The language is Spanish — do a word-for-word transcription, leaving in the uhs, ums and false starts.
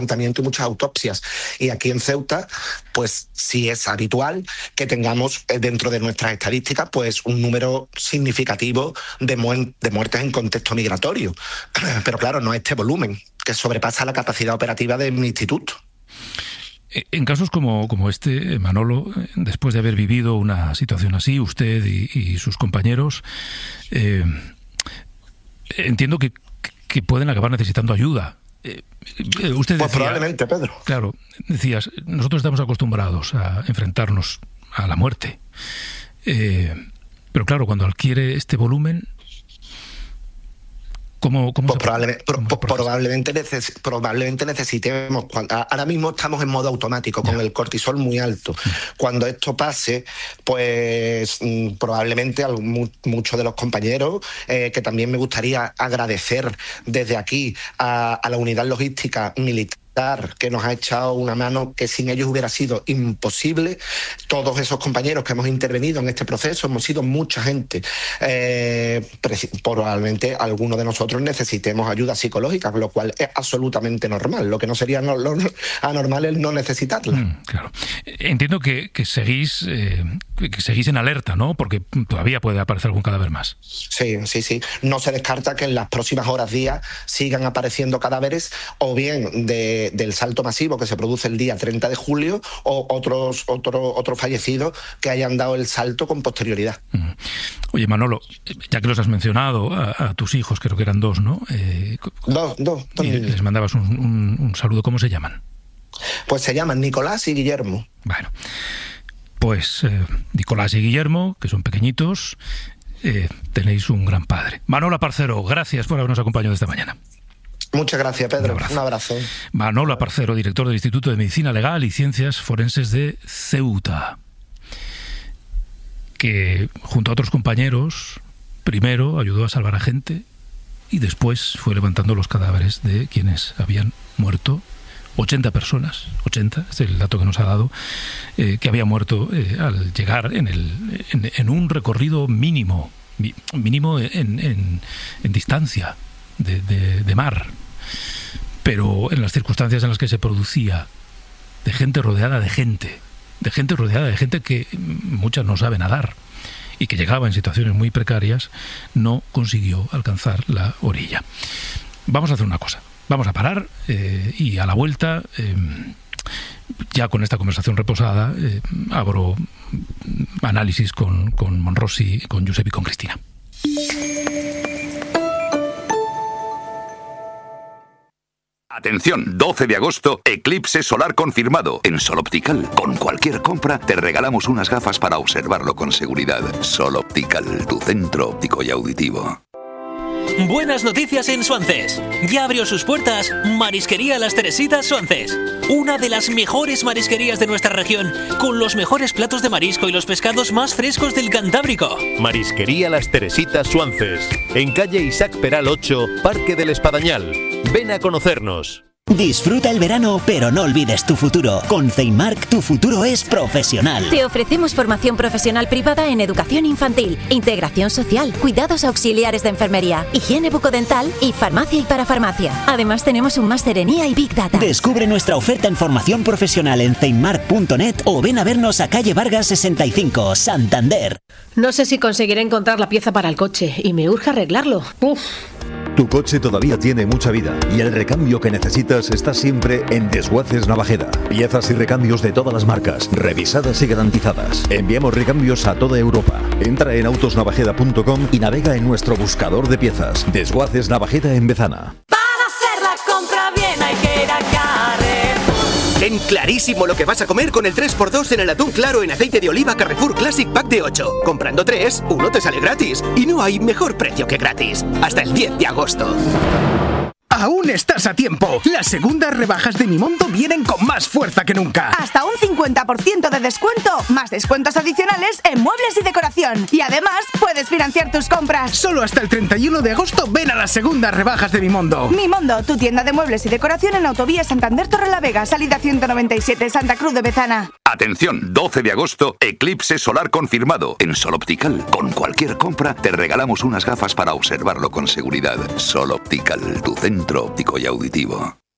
levantamiento y muchas autopsias. Y aquí en Ceuta, pues sí es habitual que tengamos dentro de nuestras estadísticas pues un número significativo de, mu- de muertes en contexto migratorio. Pero claro, no este volumen, que sobrepasa la capacidad operativa de mi instituto. En casos como, como este, Manolo, después de haber vivido una situación así, usted y, y sus compañeros, eh, entiendo que, que pueden acabar necesitando ayuda. Eh, usted pues decía, probablemente, Pedro. Claro, decías, nosotros estamos acostumbrados a enfrentarnos a la muerte. Eh, pero claro, cuando adquiere este volumen, ¿cómo, cómo pues se, probablemente, cómo pro, probablemente, neces, probablemente necesitemos, cuando, ahora mismo estamos en modo automático, con ya. el cortisol muy alto. Cuando esto pase, pues mmm, probablemente algún, muchos de los compañeros, eh, que también me gustaría agradecer desde aquí a, a la unidad logística militar, que nos ha echado una mano que sin ellos hubiera sido imposible. Todos esos compañeros que hemos intervenido en este proceso, hemos sido mucha gente. Eh, probablemente algunos de nosotros necesitemos ayuda psicológica, lo cual es absolutamente normal. Lo que no sería no, lo, anormal es no necesitarla. Mm, claro. Entiendo que, que seguís eh, que seguís en alerta, ¿no? Porque todavía puede aparecer algún cadáver más. Sí, sí, sí. No se descarta que en las próximas horas, días, sigan apareciendo cadáveres, o bien de del salto masivo que se produce el día treinta de julio, o otros otro, otros fallecidos que hayan dado el salto con posterioridad. Oye, Manolo, ya que los has mencionado, a, a tus hijos, creo que eran dos, ¿no? Eh, dos, dos. dos y les mandabas un, un, un saludo. ¿Cómo se llaman? Pues se llaman Nicolás y Guillermo. Bueno, pues eh, Nicolás y Guillermo, que son pequeñitos, eh, tenéis un gran padre. Manolo Aparcero, gracias por habernos acompañado esta mañana. Muchas gracias, Pedro. Un abrazo. Un abrazo. Manolo Aparcero, director del Instituto de Medicina Legal y Ciencias Forenses de Ceuta, que junto a otros compañeros primero ayudó a salvar a gente y después fue levantando los cadáveres de quienes habían muerto. ochenta personas, ochenta es el dato que nos ha dado, eh, que habían muerto eh, al llegar en, el, en, en un recorrido mínimo, mínimo en, en, en distancia de, de, de mar, pero en las circunstancias en las que se producía, de gente rodeada de gente, de gente rodeada de gente que muchas no sabe nadar y que llegaba en situaciones muy precarias, no consiguió alcanzar la orilla. Vamos a hacer una cosa, vamos a parar eh, y a la vuelta, eh, ya con esta conversación reposada, eh, abro análisis con, con Monrosi, con Josep y con Cristina. Atención, doce de agosto, eclipse solar confirmado. En Sol Optical, con cualquier compra, te regalamos unas gafas para observarlo con seguridad. Sol Optical, tu centro óptico y auditivo. Buenas noticias en Suances. Ya abrió sus puertas Marisquería Las Teresitas Suances. Una de las mejores marisquerías de nuestra región, con los mejores platos de marisco y los pescados más frescos del Cantábrico. Marisquería Las Teresitas Suances. En calle Isaac Peral ocho, Parque del Espadañal. Ven a conocernos. Disfruta el verano, pero no olvides tu futuro. Con Ceimark, tu futuro es profesional. Te ofrecemos formación profesional privada en educación infantil, integración social, cuidados auxiliares de enfermería, higiene bucodental y farmacia y parafarmacia. Además, tenemos un máster en I A y Big Data. Descubre nuestra oferta en formación profesional en ceimark punto net o ven a vernos a calle Vargas sesenta y cinco, Santander. No sé si conseguiré encontrar la pieza para el coche y me urge arreglarlo. Uf. Tu coche todavía tiene mucha vida y el recambio que necesitas está siempre en Desguaces Navajeda. Piezas y recambios de todas las marcas, revisadas y garantizadas. Enviamos recambios a toda Europa. Entra en autos navajeda punto com y navega en nuestro buscador de piezas. Desguaces Navajeda en Bezana. Para hacer la compra bien hay que ir a Carrefour. Ten clarísimo lo que vas a comer con el tres por dos en el atún claro en aceite de oliva Carrefour Classic Pack de ocho. Comprando tres, uno te sale gratis. Y no hay mejor precio que gratis. Hasta el diez de agosto. Aún estás a tiempo. Las segundas rebajas de Mimondo vienen con más fuerza que nunca. Hasta un cincuenta por ciento de descuento, más descuentos adicionales en muebles y decoración. Y además, puedes financiar tus compras. Solo hasta el treinta y uno de agosto ven a las segundas rebajas de Mimondo. Mimondo, tu tienda de muebles y decoración en Autovía Santander Torrelavega, salida ciento noventa y siete, Santa Cruz de Bezana. Atención, doce de agosto, eclipse solar confirmado. En Sol Optical, con cualquier compra, te regalamos unas gafas para observarlo con seguridad. Sol Optical, tu centro óptico y auditivo.